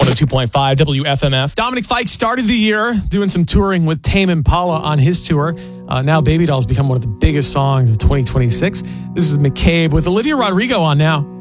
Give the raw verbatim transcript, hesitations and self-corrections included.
oh two point five W F M F. Dominic Fike started the year doing some touring with Tame Impala on his tour. Uh, now Baby Doll's become one of the biggest songs of twenty twenty-six. This is McCabe with Olivia Rodrigo on now.